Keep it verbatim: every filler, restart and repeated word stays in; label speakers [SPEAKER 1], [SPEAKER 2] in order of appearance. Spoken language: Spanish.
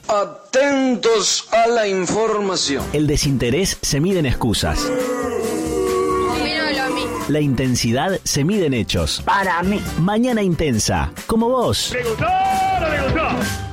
[SPEAKER 1] Atentos a la información.
[SPEAKER 2] El desinterés se mide en excusas.
[SPEAKER 3] Dímelo a mí.
[SPEAKER 2] La intensidad se mide en hechos.
[SPEAKER 4] Para mí.
[SPEAKER 2] Mañana Intensa, como vos.
[SPEAKER 5] ¿Le gustó o no le gustó?